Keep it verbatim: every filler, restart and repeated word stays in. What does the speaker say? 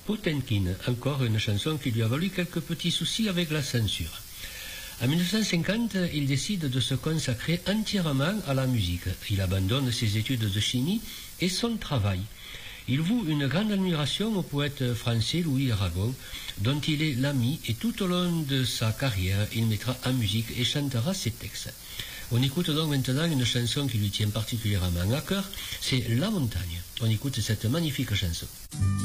Potemkin, encore une chanson qui lui a valu quelques petits soucis avec la censure. En mille neuf cent cinquante, il décide de se consacrer entièrement à la musique. Il abandonne ses études de chimie et son travail. Il voue une grande admiration au poète français Louis Aragon, dont il est l'ami, et tout au long de sa carrière, il mettra en musique et chantera ses textes. On écoute donc maintenant une chanson qui lui tient particulièrement à cœur, c'est La Montagne. On écoute cette magnifique chanson.